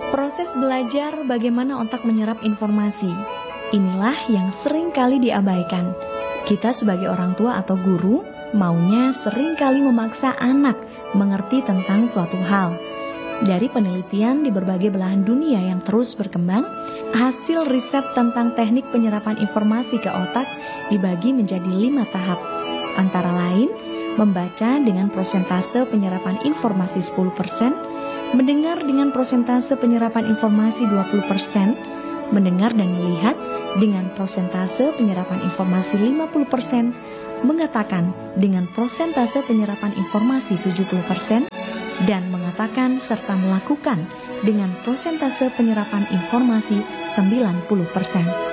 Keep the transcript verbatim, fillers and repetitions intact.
Proses belajar bagaimana otak menyerap informasi. Inilah yang sering kali diabaikan. Kita sebagai orang tua atau guru maunya sering kali memaksa anak mengerti tentang suatu hal. Dari penelitian di berbagai belahan dunia yang terus berkembang, hasil riset tentang teknik penyerapan informasi ke otak dibagi menjadi lima tahap. Antara lain, membaca dengan prosentase penyerapan informasi sepuluh persen, mendengar dengan prosentase penyerapan informasi dua puluh persen, mendengar dan melihat dengan prosentase penyerapan informasi lima puluh persen, mengatakan dengan prosentase penyerapan informasi tujuh puluh persen, dan mengatakan serta melakukan dengan prosentase penyerapan informasi sembilan puluh persen.